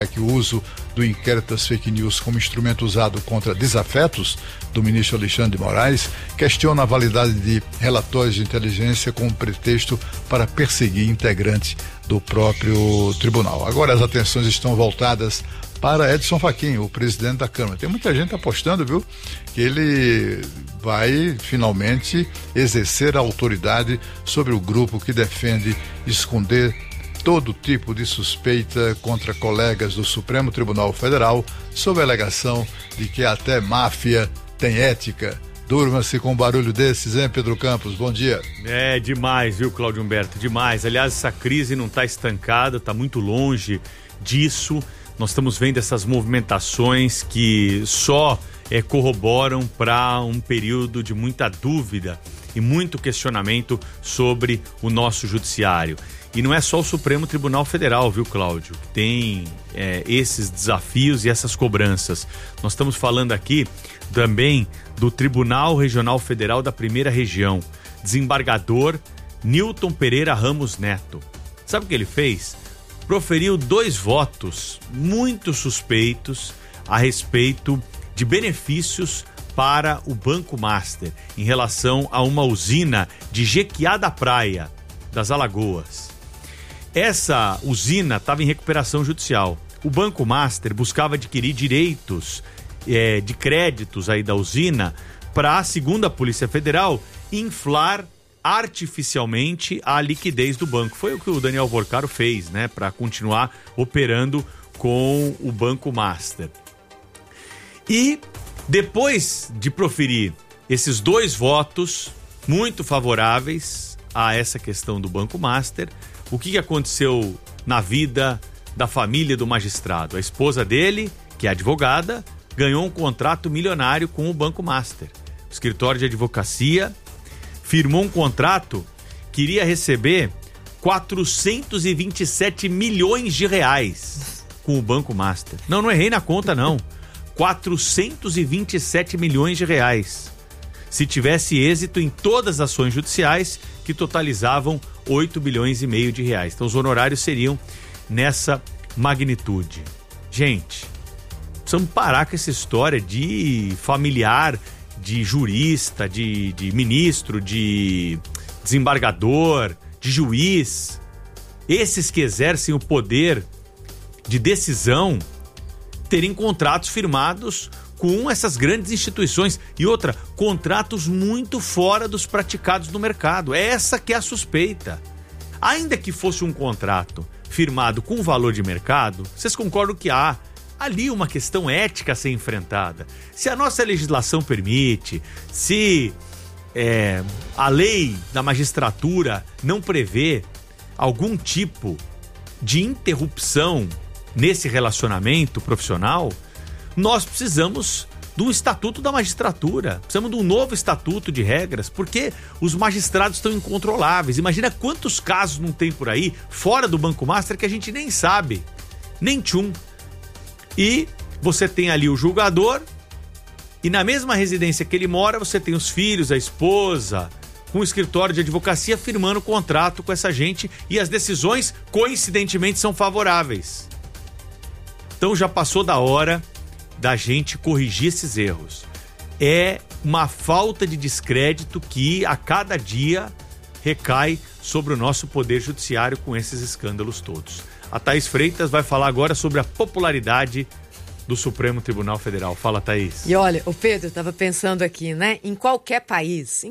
que o uso do inquérito das fake news como instrumento usado contra desafetos do ministro Alexandre de Moraes questiona a validade de relatórios de inteligência como pretexto para perseguir integrantes do próprio tribunal. Agora as atenções estão voltadas para Edson Fachin, o presidente da Câmara. Tem muita gente apostando, viu, que ele vai finalmente exercer a autoridade sobre o grupo que defende esconder todo tipo de suspeita contra colegas do Supremo Tribunal Federal, sob a alegação de que até máfia tem ética. Durma-se com um barulho desses, hein, Pedro Campos? Bom dia. É demais, viu, Cláudio Humberto? Demais. Aliás, essa crise não está estancada, está muito longe disso. Nós estamos vendo essas movimentações que só corroboram para um período de muita dúvida e muito questionamento sobre o nosso judiciário. E não é só o Supremo Tribunal Federal, viu, Cláudio, que tem esses desafios e essas cobranças. Nós estamos falando aqui também do Tribunal Regional Federal da Primeira Região, desembargador Nilton Pereira Ramos Neto. Sabe o que ele fez? Proferiu 2 votos muito suspeitos a respeito de benefícios para o Banco Master em relação a uma usina de Jequiá da Praia, das Alagoas. Essa usina estava em recuperação judicial. O Banco Master buscava adquirir direitos de créditos aí da usina para, segundo a Polícia Federal, inflar artificialmente a liquidez do banco. Foi o que o Daniel Porcaro fez, né, para continuar operando com o Banco Master. E depois de proferir esses 2 votos muito favoráveis a essa questão do Banco Master, o que aconteceu na vida da família do magistrado? A esposa dele, que é advogada, ganhou um contrato milionário com o Banco Master. O escritório de advocacia firmou um contrato que iria receber 427 milhões de reais com o Banco Master. Não errei na conta, não. 427 milhões de reais. Se tivesse êxito em todas as ações judiciais, que totalizavam 8 bilhões e meio de reais. Então os honorários seriam nessa magnitude. Gente, precisamos parar com essa história de familiar, de jurista, de ministro, de desembargador, de juiz. Esses que exercem o poder de decisão terem contratos firmados com essas grandes instituições. E outra, contratos muito fora dos praticados no mercado. Essa que é a suspeita. Ainda que fosse um contrato firmado com valor de mercado, vocês concordam que há ali uma questão ética a ser enfrentada? Se a nossa legislação permite, se a lei da magistratura não prevê algum tipo de interrupção nesse relacionamento profissional, nós precisamos de um estatuto da magistratura, precisamos de um novo estatuto de regras, porque os magistrados estão incontroláveis. Imagina quantos casos não tem por aí, fora do Banco Master, que a gente nem sabe, nem tchum. E você tem ali o julgador, e na mesma residência que ele mora, você tem os filhos, a esposa, com o escritório de advocacia firmando contrato com essa gente, e as decisões, coincidentemente, são favoráveis. Então já passou da hora da gente corrigir esses erros. É uma falta de descrédito que a cada dia recai sobre o nosso poder judiciário com esses escândalos todos. A Thaís Freitas vai falar agora sobre a popularidade do Supremo Tribunal Federal. Fala, Thaís. E olha, o Pedro estava pensando aqui, né? Em qualquer país,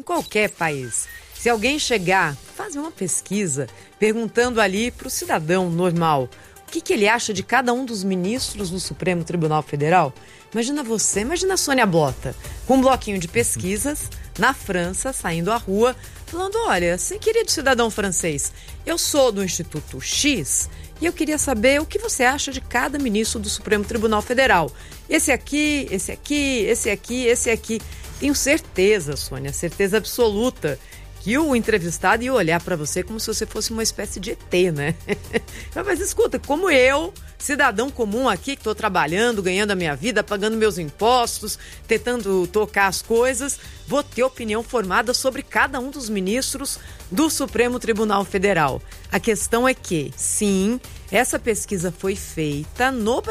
se alguém chegar, fazer uma pesquisa, perguntando ali para o cidadão normal o que ele acha de cada um dos ministros do Supremo Tribunal Federal, imagina a Sônia Blota, com um bloquinho de pesquisas, na França, saindo à rua, falando, olha, querido cidadão francês, eu sou do Instituto X e eu queria saber o que você acha de cada ministro do Supremo Tribunal Federal. Esse aqui. Tenho certeza, Sônia, certeza absoluta, que o entrevistado ia olhar para você como se você fosse uma espécie de ET, né? Mas escuta, como eu, cidadão comum aqui, que estou trabalhando, ganhando a minha vida, pagando meus impostos, tentando tocar as coisas, vou ter opinião formada sobre cada um dos ministros do Supremo Tribunal Federal. A questão é que, sim, essa pesquisa foi feita no